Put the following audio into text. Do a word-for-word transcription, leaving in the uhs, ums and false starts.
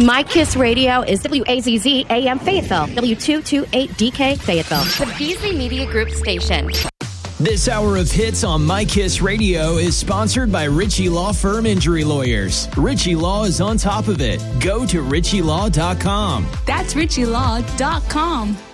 My Kiss Radio is W A Z Z A M Fayetteville, W two twenty-eight D K Fayetteville. The Beasley Media Group station. This hour of hits on My Kiss Radio is sponsored by Ritchie Law Firm Injury Lawyers. Ritchie Law is on top of it. Go to ritchie law dot com. That's ritchie law dot com.